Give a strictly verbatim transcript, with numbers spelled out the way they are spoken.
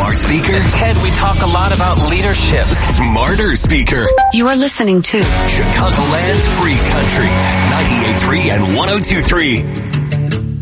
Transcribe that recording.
Smart speaker. Ted, we talk a lot about leadership. Smarter speaker. You are listening to Chicagoland's Free Country, ninety-eight point three and one oh two point three.